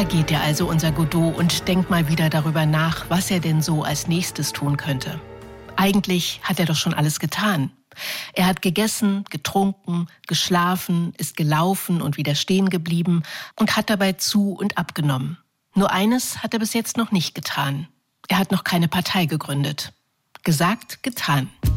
Da geht er also, unser Godot, und denkt mal wieder darüber nach, was er denn so als nächstes tun könnte. Eigentlich hat er doch schon alles getan. Er hat gegessen, getrunken, geschlafen, ist gelaufen und wieder stehen geblieben und hat dabei zu- und abgenommen. Nur eines hat er bis jetzt noch nicht getan. Er hat noch keine Partei gegründet. Gesagt, getan.